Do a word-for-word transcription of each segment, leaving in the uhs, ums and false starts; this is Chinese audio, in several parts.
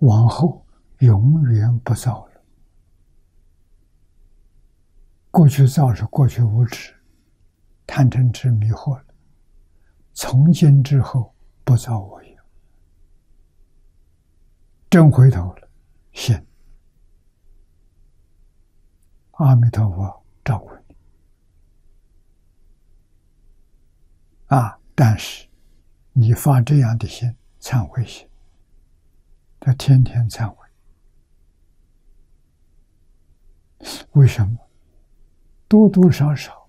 往后永远不造了。过去造是过去无知，贪嗔痴迷惑了，从今之后不造我业。真回头了，现阿弥陀佛照顾你啊！但是你发这样的心，忏悔心，他天天忏悔。为什么？多多少少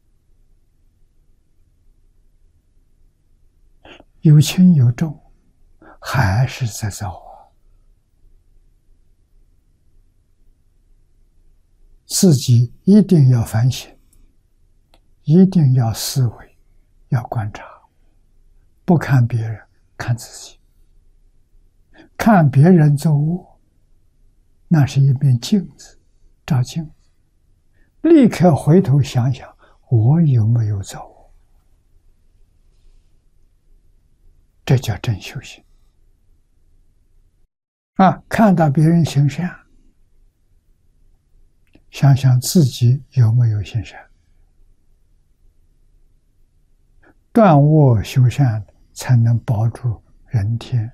有轻有重，还是在造啊。自己一定要反省，一定要思维，要观察，不看别人，看自己。看别人作恶，那是一面镜子，照镜子，立刻回头想想，我有没有造恶？这叫真修行啊！看到别人行善，想想自己有没有行善，断恶修善，才能保住人天。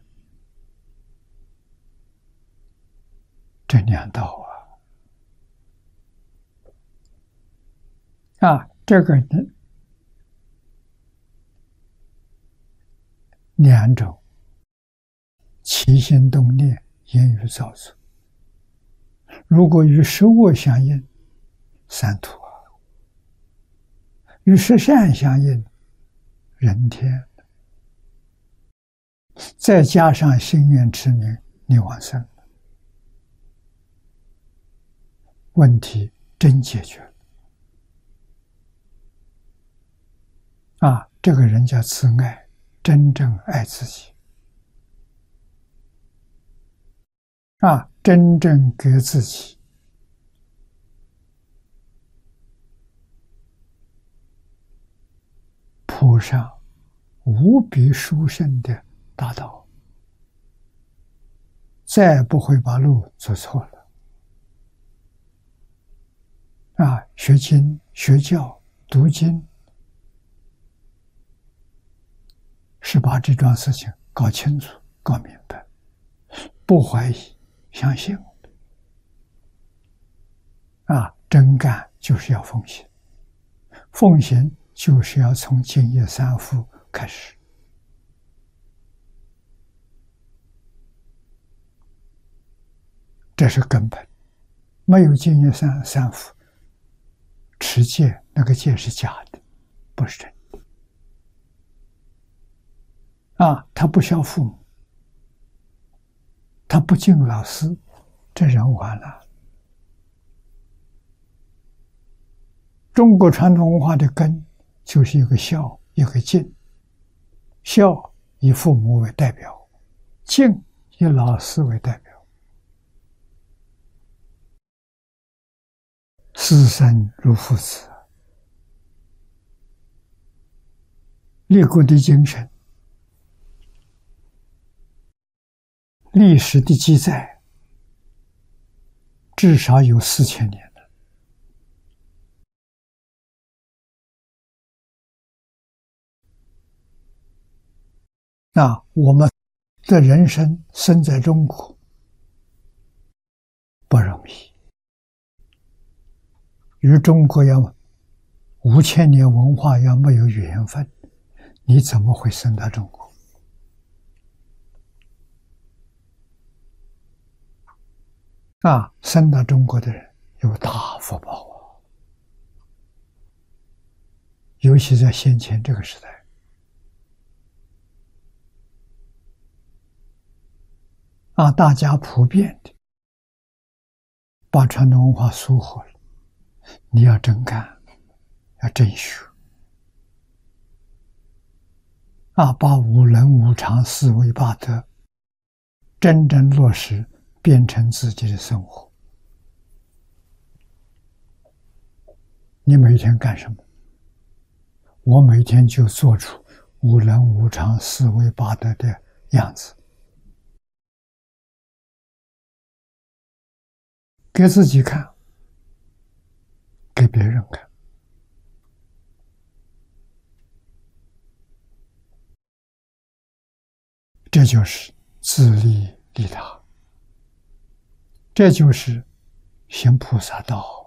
这两道啊，啊，这个两种起心动念、言语造作，如果与实恶相应，三途啊；与实善相应，人天。再加上心愿持名，你往生，问题真解决了啊！这个人叫慈爱，真正爱自己啊，真正给自己铺上无比殊胜的大道，再不会把路走错了啊！学经、学教、读经，是把这桩事情搞清楚、搞明白，不怀疑，相信啊！真干就是要奉行，奉行就是要从净业三福开始。这是根本，没有净业三三福，持戒那个戒是假的，不是真的啊！他不孝父母，他不敬老师，这人完了。中国传统文化的根就是一个孝，一个敬。孝以父母为代表，敬以老师为代表。师生如父子，立国的精神，历史的记载，至少有四千年了。那我们的人生生在中国不容易，与中国要五千年文化要没有缘分，你怎么会生到中国？啊，生到中国的人有大福报啊！尤其在先前这个时代，啊，大家普遍的把传统文化疏忽了。你要真干，要真学啊！把五伦五常四维八德真正落实，变成自己的生活。你每天干什么？我每天就做出五伦五常四维八德的样子。 给自己看，给别人看。这就是自利利他，这就是行菩萨道。